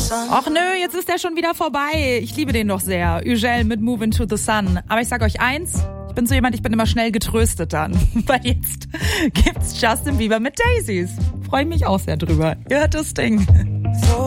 Och nö, jetzt ist der schon wieder vorbei. Ich liebe den doch sehr. Ugel mit Move Into the Sun. Aber ich sag euch eins, ich bin so jemand, ich bin immer schnell getröstet dann. Weil jetzt gibt's Justin Bieber mit Daisies. Freue mich auch sehr drüber. Ihr hört das Ding.